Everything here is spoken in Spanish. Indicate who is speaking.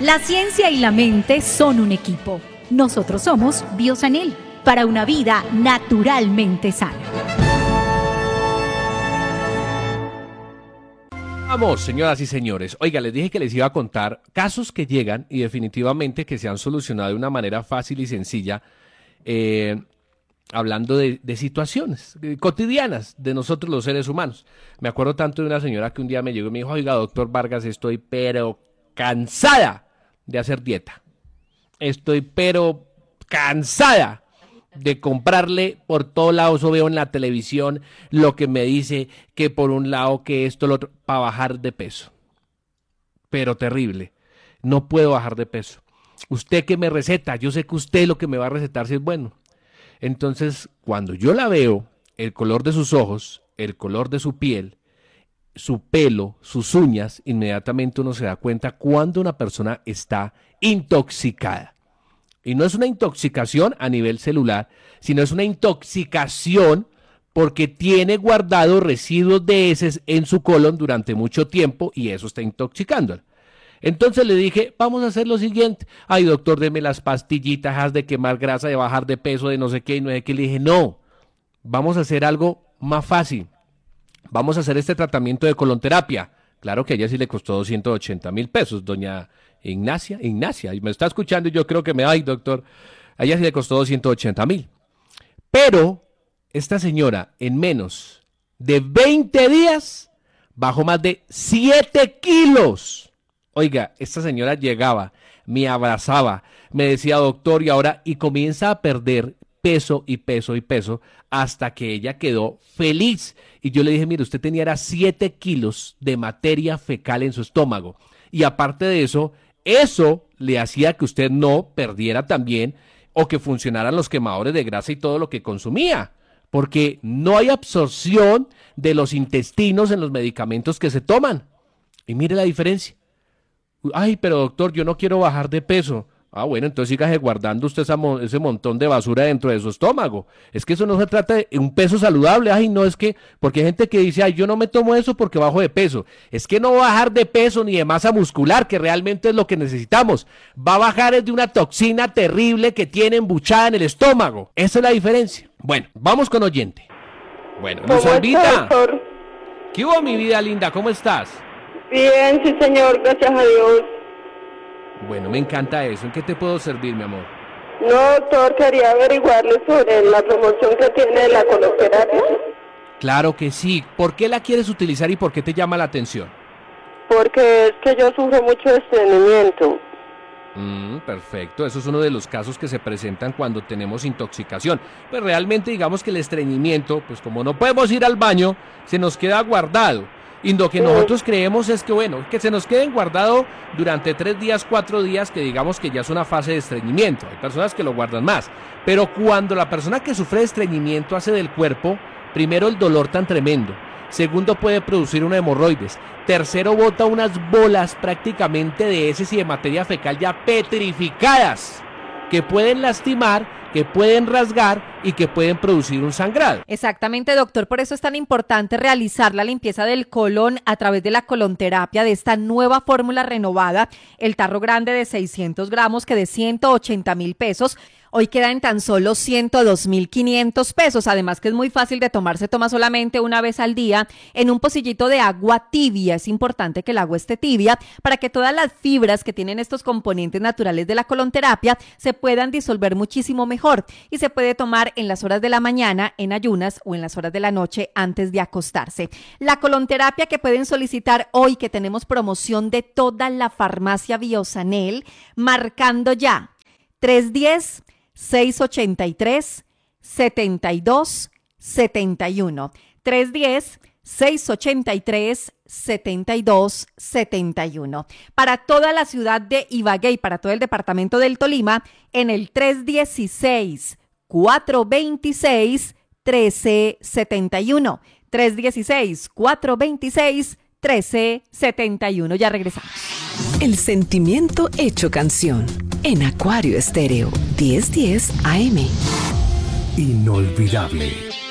Speaker 1: La ciencia y la mente son un equipo. Nosotros somos Biosanel, para una vida naturalmente sana.
Speaker 2: Vamos, señoras y señores. Oiga, les dije que les iba a contar casos que llegan y definitivamente que se han solucionado de una manera fácil y sencilla, hablando de situaciones cotidianas de nosotros los seres humanos. Me acuerdo tanto de una señora que un día me llegó y me dijo: oiga, doctor Vargas, estoy pero cansada de hacer dieta. Estoy pero cansada de comprarle por todos lados. Yo veo en la televisión lo que me dice que por un lado, que esto, lo otro, para bajar de peso. Pero terrible. No puedo bajar de peso. ¿Usted qué me receta? Yo sé que usted lo que me va a recetar si es bueno. Entonces, cuando yo la veo, el color de sus ojos, el color de su piel, su pelo, sus uñas, inmediatamente uno se da cuenta cuando una persona está intoxicada. Y no es una intoxicación a nivel celular, sino es una intoxicación porque tiene guardado residuos de heces en su colon durante mucho tiempo y eso está intoxicándola. Entonces le dije: vamos a hacer lo siguiente. Ay, doctor, deme las pastillitas, haz de quemar grasa, de bajar de peso, de no sé qué y no sé qué. Le dije: no, vamos a hacer algo más fácil. Vamos a hacer este tratamiento de colonterapia. Claro que a ella sí le costó 280,000 pesos, doña Ignacia, y me está escuchando y yo creo que ay, doctor, a ella sí le costó 280,000. Pero esta señora en menos de 20 días bajó más de 7 kilos. Oiga, esta señora llegaba, me abrazaba, me decía: doctor, y comienza a perder peso y peso y peso hasta que ella quedó feliz. Y yo le dije: mire, usted tenía 7 kilos de materia fecal en su estómago. Y aparte de eso le hacía que usted no perdiera también o que funcionaran los quemadores de grasa y todo lo que consumía. Porque no hay absorción de los intestinos en los medicamentos que se toman. Y mire la diferencia. Ay, pero doctor, yo no quiero bajar de peso. Ah, bueno, entonces sígase guardando usted ese montón de basura dentro de su estómago. Es que eso no se trata de un peso saludable. Ay, no, es que, porque hay gente que dice: ay, yo no me tomo eso porque bajo de peso. Es que no va a bajar de peso ni de masa muscular, que realmente es lo que necesitamos. Va a bajar es de una toxina terrible que tiene embuchada en el estómago. Esa es la diferencia. Bueno, vamos con oyente. Bueno, Luz Albita. ¿Qué hubo, mi vida linda? ¿Cómo estás?
Speaker 3: Bien, sí, señor, gracias a Dios.
Speaker 2: Bueno, me encanta eso. ¿En qué te puedo servir, mi amor?
Speaker 3: No, doctor, quería averiguarle sobre la promoción que tiene la colonterapia.
Speaker 2: Claro que sí. ¿Por qué la quieres utilizar y por qué te llama la atención?
Speaker 3: Porque es que yo sufro mucho de estreñimiento.
Speaker 2: Perfecto. Eso es uno de los casos que se presentan cuando tenemos intoxicación. Pues realmente digamos que el estreñimiento, pues como no podemos ir al baño, se nos queda guardado. Y lo que nosotros creemos es que, bueno, que se nos queden guardado durante 3 días, 4 días, que digamos que ya es una fase de estreñimiento. Hay personas que lo guardan más. Pero cuando la persona que sufre de estreñimiento hace del cuerpo, primero, el dolor tan tremendo. Segundo, puede producir una hemorroides. Tercero, bota unas bolas prácticamente de heces y de materia fecal ya petrificadas, que pueden lastimar, que pueden rasgar y que pueden producir un sangrado.
Speaker 4: Exactamente, doctor, por eso es tan importante realizar la limpieza del colon a través de la colonterapia, de esta nueva fórmula renovada, el tarro grande de 600 gramos que de 180,000 pesos, hoy queda en tan solo 102,500 pesos, además que es muy fácil de tomar, se toma solamente una vez al día en un pocillito de agua tibia. Es importante que el agua esté tibia para que todas las fibras que tienen estos componentes naturales de la colonterapia se puedan disolver muchísimo mejor y se puede tomar en las horas de la mañana en ayunas o en las horas de la noche antes de acostarse. La colonterapia que pueden solicitar hoy, que tenemos promoción de toda la farmacia Biosanel, marcando ya 310-683-7271. 310-683-7271. Para toda la ciudad de Ibagué y para todo el departamento del Tolima, en el 316-426-1371. 316-426-1371. Ya regresamos.
Speaker 5: El sentimiento hecho canción. En Acuario Estéreo 1010 AM.
Speaker 6: Inolvidable.